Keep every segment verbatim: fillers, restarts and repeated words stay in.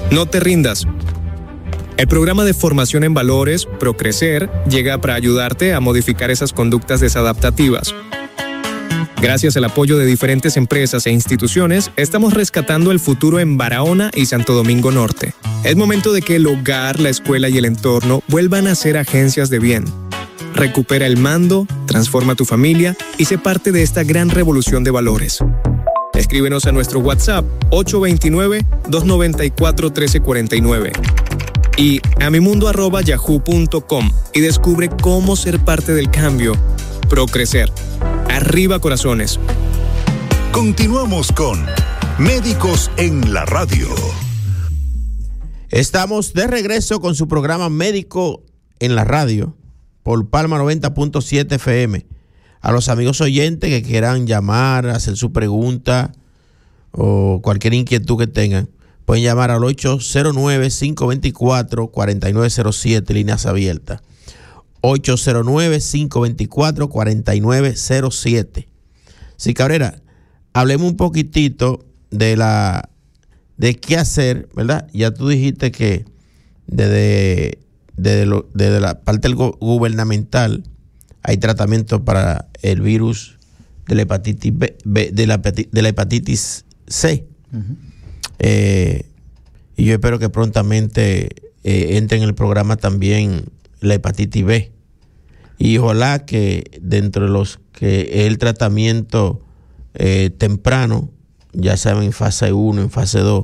No te rindas. El programa de formación en valores, ProCrecer, llega para ayudarte a modificar esas conductas desadaptativas. Gracias al apoyo de diferentes empresas e instituciones, estamos rescatando el futuro en Barahona y Santo Domingo Norte. Es momento de que el hogar, la escuela y el entorno vuelvan a ser agencias de bien. Recupera el mando, transforma tu familia y sé parte de esta gran revolución de valores. Escríbenos a nuestro WhatsApp ocho dos nueve, dos nueve cuatro, uno tres cuatro nueve y a mimundo arroba yahoo punto com y descubre cómo ser parte del cambio. ProCrecer. Arriba corazones. Continuamos con Médicos en la Radio. Estamos de regreso con su programa Médico en la Radio por Palma noventa punto siete F M. A los amigos oyentes que quieran llamar, hacer su pregunta o cualquier inquietud que tengan, pueden llamar al ocho cero nueve, cinco dos cuatro, cuatro nueve cero siete, líneas abiertas. ocho cero nueve, cinco dos cuatro, cuatro nueve cero siete. Sí, Cabrera, hablemos un poquitito de la de qué hacer, ¿verdad? Ya tú dijiste que desde, desde, lo, desde la parte gubernamental hay tratamiento para el virus de la hepatitis B, B, de, la, de la hepatitis C. Uh-huh. Eh, y yo espero que prontamente eh, entre en el programa también la hepatitis B. Y ojalá que dentro de los que el tratamiento eh, temprano, ya saben, en fase uno, en fase dos,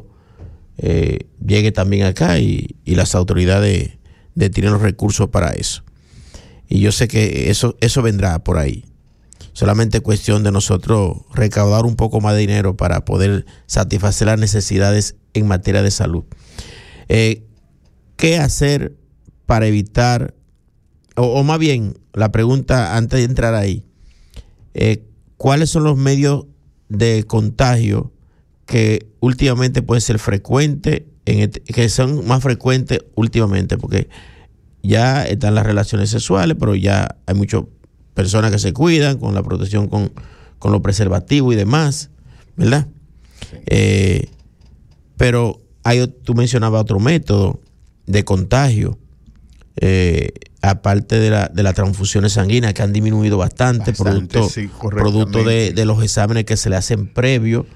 eh, llegue también acá y, y las autoridades de, tienen los recursos para eso. Y yo sé que eso, eso vendrá por ahí. Solamente es cuestión de nosotros recaudar un poco más de dinero para poder satisfacer las necesidades en materia de salud. Eh, ¿Qué hacer para evitar, o, o más bien, la pregunta antes de entrar ahí, eh, ¿cuáles son los medios de contagio que últimamente pueden ser frecuentes, en et- que son más frecuentes últimamente? Porque ya están las relaciones sexuales, pero ya hay muchas personas que se cuidan con la protección con, con los preservativos y demás, ¿verdad? Sí. Eh, pero hay, tú mencionabas otro método de contagio, eh, aparte de, la, de las transfusiones sanguíneas que han disminuido bastante, bastante producto, sí, producto de, de los exámenes que se le hacen previos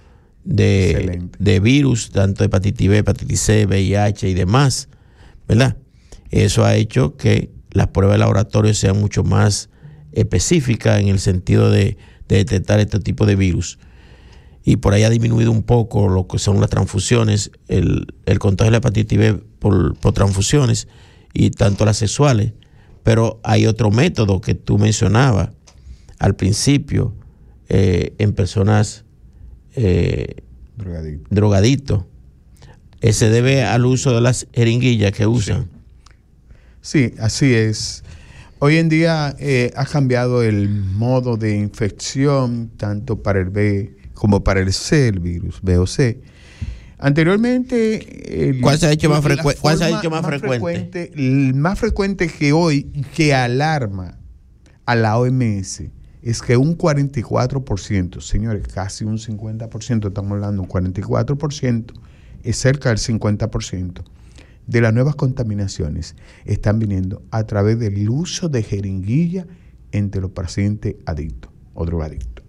de, de virus, tanto hepatitis B, hepatitis C, V I H y demás, ¿verdad? Eso ha hecho que las pruebas de laboratorio sean mucho más específicas en el sentido de, de detectar este tipo de virus. Y por ahí ha disminuido un poco lo que son las transfusiones, el, el contagio de la hepatitis B por, por transfusiones y tanto las sexuales. Pero hay otro método que tú mencionabas al principio, eh, en personas eh, drogadictos. drogadictos. Eh, se debe al uso de las jeringuillas que usan. Sí, sí, así es. Hoy en día eh, ha cambiado el modo de infección tanto para el B como para el C, el virus B o C. Anteriormente, el, ¿cuál se ha hecho más, frecu- ¿cuál se ha hecho más, más frecuente? frecuente? El más frecuente que hoy, que alarma a la O M S, es que un cuarenta y cuatro por ciento, señores, casi un cincuenta por ciento, estamos hablando, un cuarenta y cuatro por ciento, es cerca del cincuenta por ciento de las nuevas contaminaciones están viniendo a través del uso de jeringuilla entre los pacientes adictos o drogadictos.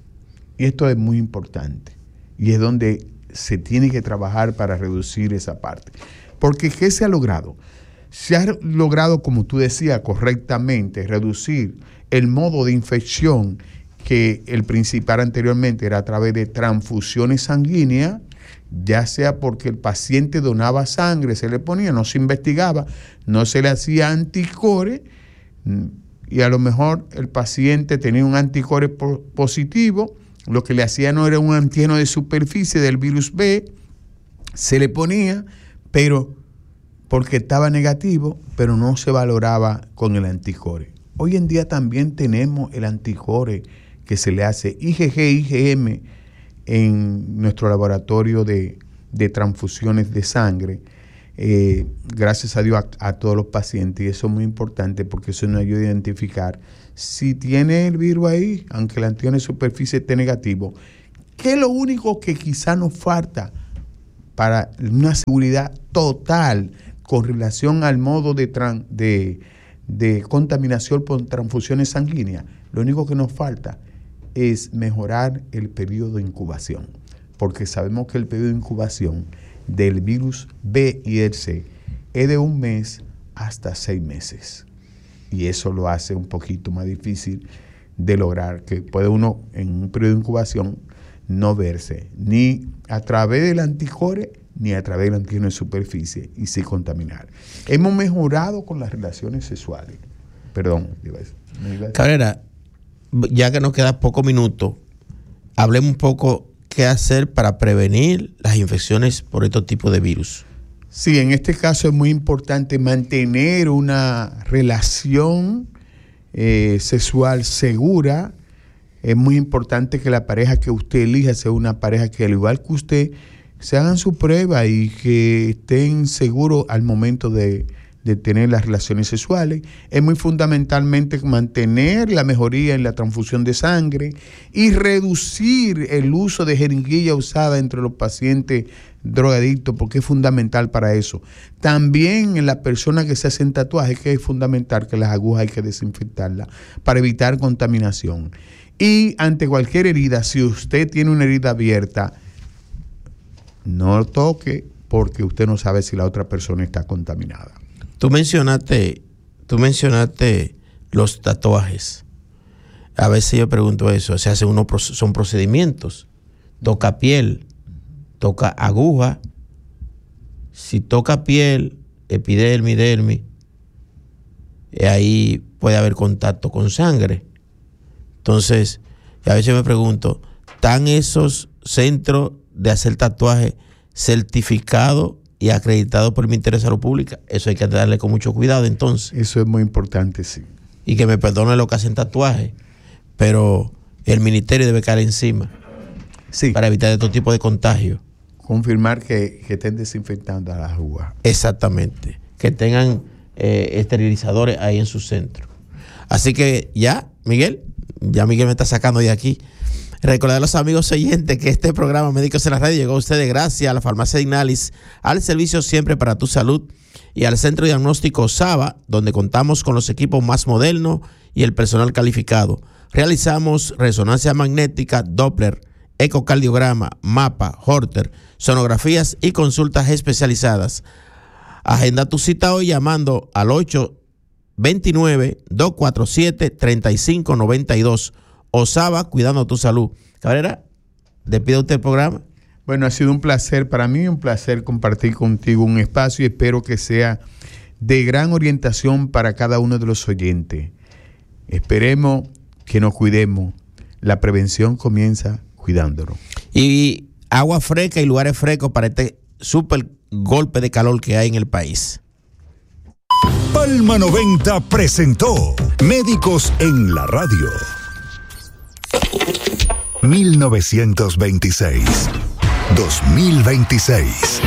Y esto es muy importante y es donde se tiene que trabajar para reducir esa parte. Porque ¿qué se ha logrado? Se ha logrado, como tú decías correctamente, reducir el modo de infección que el principal anteriormente era a través de transfusiones sanguíneas, ya sea porque el paciente donaba sangre, se le ponía, no se investigaba, no se le hacía anticore, y a lo mejor el paciente tenía un anticore positivo, lo que le hacía no era un antígeno de superficie del virus B, se le ponía, pero porque estaba negativo, pero no se valoraba con el anticore. Hoy en día también tenemos el anticore que se le hace I G G, I G M en nuestro laboratorio de, de transfusiones de sangre, eh, gracias a Dios a, a todos los pacientes, y eso es muy importante porque eso nos ayuda a identificar si tiene el virus ahí, aunque el antígeno de superficie esté negativo. ¿Qué es lo único que quizá nos falta para una seguridad total con relación al modo de, tran, de, de contaminación por transfusiones sanguíneas. Lo único que nos falta es mejorar el periodo de incubación, porque sabemos que el periodo de incubación del virus B y el C es de un mes hasta seis meses. Y eso lo hace un poquito más difícil de lograr, que puede uno en un periodo de incubación no verse ni a través del anticore ni a través del antígeno de superficie y sí contaminar. Hemos mejorado con las relaciones sexuales. Perdón. Cabrera, ya que nos queda poco minuto, hablemos un poco qué hacer para prevenir las infecciones por estos tipos de virus. Sí, en este caso es muy importante mantener una relación eh, sexual segura. Es muy importante que la pareja que usted elija sea una pareja que, al igual que usted, se hagan su prueba y que estén seguros al momento de, de tener las relaciones sexuales. Es muy fundamentalmente mantener la mejoría en la transfusión de sangre y reducir el uso de jeringuilla usada entre los pacientes drogadictos, porque es fundamental para eso. También en las personas que se hacen tatuajes, que es fundamental que las agujas hay que desinfectarlas para evitar contaminación. Y ante cualquier herida, si usted tiene una herida abierta, no toque, porque usted no sabe si la otra persona está contaminada. Tú mencionaste, tú mencionaste los tatuajes. A veces yo pregunto eso, se hacen unos, son procedimientos. Toca piel, toca aguja. Si toca piel, epidermis, dermis, ahí puede haber contacto con sangre. Entonces, a veces me pregunto, ¿están esos centros de hacer tatuajes certificados y acreditados por el Ministerio de Salud Pública? Eso hay que darle con mucho cuidado entonces. Eso es muy importante, sí. Y que me perdone los que hacen tatuajes, pero el ministerio debe caer encima, sí, para evitar estos tipos de contagios. Confirmar que, que estén desinfectando a las agujas. Exactamente, que tengan eh, esterilizadores ahí en su centro. Así que ya, Miguel, ya Miguel me está sacando de aquí. Recordar a los amigos oyentes que este programa Médicos en la Radio llegó a ustedes gracias a la Farmacia Dignalis, al servicio siempre para tu salud, y al Centro Diagnóstico Saba, donde contamos con los equipos más modernos y el personal calificado. Realizamos resonancia magnética, Doppler, ecocardiograma, mapa, Holter, sonografías y consultas especializadas. Agenda tu cita hoy llamando al ocho dos nueve, dos cuatro siete, tres cinco nueve dos. Osaba, cuidando tu salud. Cabrera, despide usted el programa. Bueno, ha sido un placer para mí, un placer compartir contigo un espacio y espero que sea de gran orientación para cada uno de los oyentes. Esperemos que nos cuidemos. La prevención comienza cuidándonos. Y agua fresca y lugares frescos para este súper golpe de calor que hay en el país. Palma noventa presentó Médicos en la Radio. mil novecientos veintiséis dos mil veintiséis.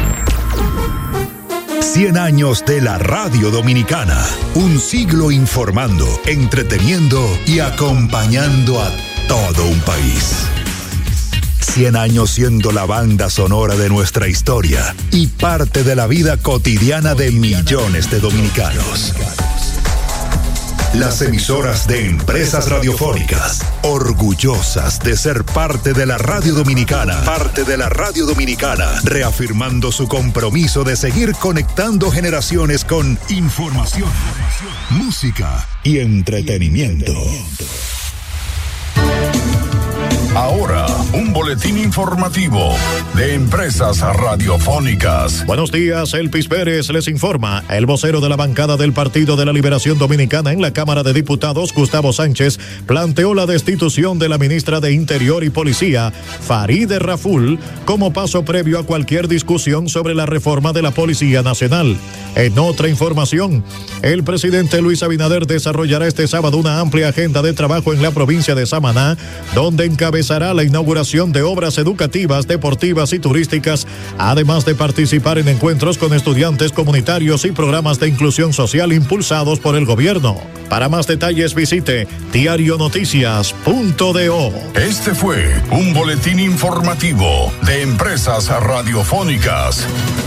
cien años de la radio dominicana. Un siglo informando, entreteniendo y acompañando a todo un país. cien años siendo la banda sonora de nuestra historia y parte de la vida cotidiana de millones de dominicanos. Las emisoras de Empresas Radiofónicas, orgullosas de ser parte de la radio dominicana, parte de la radio dominicana, reafirmando su compromiso de seguir conectando generaciones con información, música y entretenimiento. Ahora, un boletín informativo de Empresas Radiofónicas. Buenos días, Elpis Pérez les informa. El vocero de la bancada del Partido de la Liberación Dominicana en la Cámara de Diputados, Gustavo Sánchez, planteó la destitución de la ministra de Interior y Policía, Farideh Raful, como paso previo a cualquier discusión sobre la reforma de la Policía Nacional. En otra información, el presidente Luis Abinader desarrollará este sábado una amplia agenda de trabajo en la provincia de Samaná, donde encabezará encabezará la inauguración de obras educativas, deportivas y turísticas, además de participar en encuentros con estudiantes comunitarios y programas de inclusión social impulsados por el gobierno. Para más detalles visite diario noticias punto do. Este fue un boletín informativo de Empresas Radiofónicas.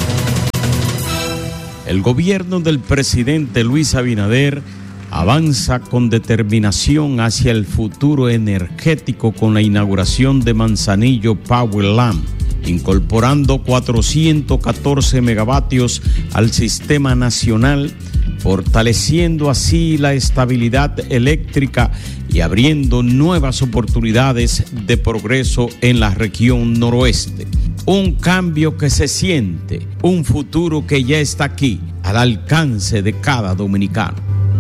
El gobierno del presidente Luis Abinader avanza con determinación hacia el futuro energético con la inauguración de Manzanillo Powerland, incorporando cuatrocientos catorce megavatios al sistema nacional, fortaleciendo así la estabilidad eléctrica y abriendo nuevas oportunidades de progreso en la región noroeste. Un cambio que se siente, un futuro que ya está aquí, al alcance de cada dominicano.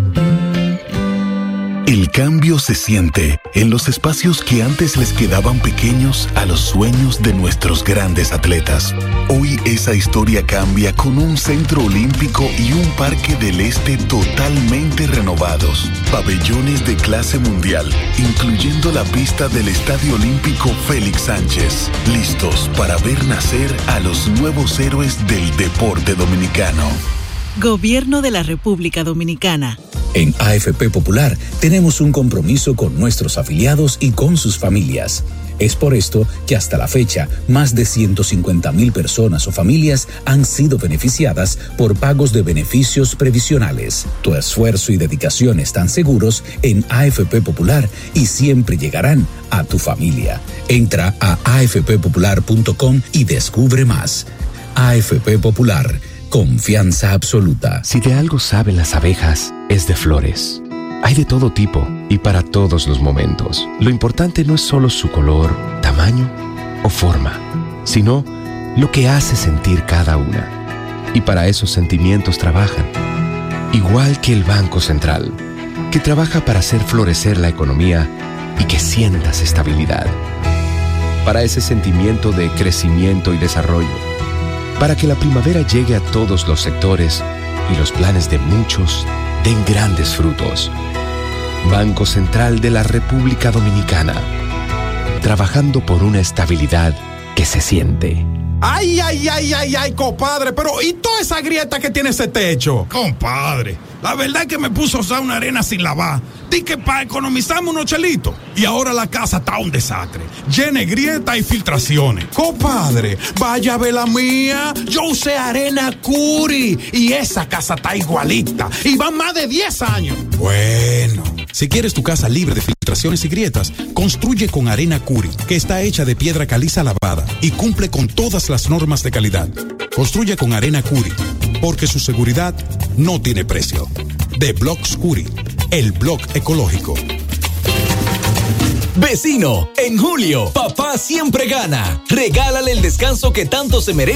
El cambio se siente en los espacios que antes les quedaban pequeños a los sueños de nuestros grandes atletas. Hoy esa historia cambia con un centro olímpico y un parque del este totalmente renovados. Pabellones de clase mundial, incluyendo la pista del Estadio Olímpico Félix Sánchez. Listos para ver nacer a los nuevos héroes del deporte dominicano. Gobierno de la República Dominicana. En A F P Popular tenemos un compromiso con nuestros afiliados y con sus familias. Es por esto que hasta la fecha, más de ciento cincuenta mil personas o familias han sido beneficiadas por pagos de beneficios previsionales. Tu esfuerzo y dedicación están seguros en A F P Popular y siempre llegarán a tu familia. Entra a a f p popular punto com y descubre más. A F P Popular. Confianza absoluta. Si de algo saben las abejas, es de flores. Hay de todo tipo y para todos los momentos. Lo importante no es solo su color, tamaño o forma, sino lo que hace sentir cada una. Y para esos sentimientos trabajan. Igual que el Banco Central, que trabaja para hacer florecer la economía y que sientas estabilidad. Para ese sentimiento de crecimiento y desarrollo. Para que la primavera llegue a todos los sectores y los planes de muchos den grandes frutos. Banco Central de la República Dominicana. Trabajando por una estabilidad que se siente. Ay, ay, ay, ay, ay, compadre, pero ¿y toda esa grieta que tiene ese techo? Compadre, la verdad es que me puso a usar una arena sin lavar. Di que para economizarme unos chelitos. Y ahora la casa está un desastre, llena de grietas y filtraciones. Compadre, vaya a ver la mía. Yo usé arena Curi y esa casa está igualita. Y van más de diez años. Bueno, si quieres tu casa libre de filtraciones y grietas, construye con arena Curi, que está hecha de piedra caliza lavada y cumple con todas las normas de calidad. Construye con arena Curi, porque su seguridad no tiene precio. De Blocks Curi, el blog ecológico. Vecino, en julio, papá siempre gana. Regálale el descanso que tanto se merece